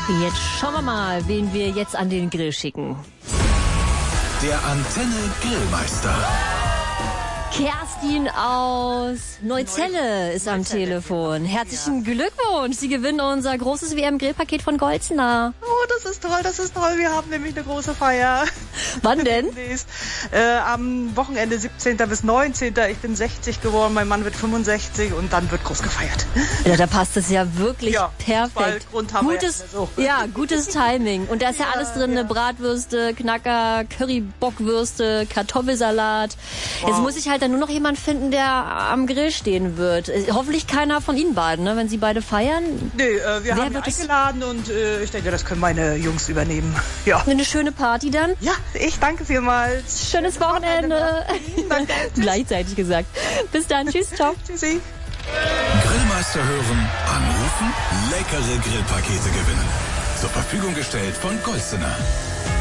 Jetzt schauen wir mal, wen wir jetzt an den Grill schicken. Der Antenne Grillmeister. Kerstin aus Neuzelle ist am Telefon. Herzlichen Glückwunsch. Sie gewinnen unser großes WM-Grillpaket von Golzener. Oh, das ist toll, das ist toll. Wir haben nämlich eine große Feier. Wann denn? Am Wochenende 17. bis 19. Ich bin 60 geworden, mein Mann wird 65 und dann wird groß gefeiert. Ja, da passt es ja wirklich perfekt. Gutes Timing. Und da ist ja alles drin, ne? Bratwürste, Knacker, Currybockwürste, Kartoffelsalat. Wow. Jetzt muss ich halt dann nur noch jemand finden, der am Grill stehen wird. Hoffentlich keiner von Ihnen beiden, ne? Wenn Sie beide feiern. Nee, wir haben ihn eingeladen und ich denke, das können meine Jungs übernehmen. Ja. Eine schöne Party dann? Ja, ich danke vielmals. Schönes Wochenende. Danke. Gleichzeitig gesagt. Bis dann. Tschüss, ciao. Tschüssi. Grillmeister hören, anrufen, leckere Grillpakete gewinnen. Zur Verfügung gestellt von Golzener.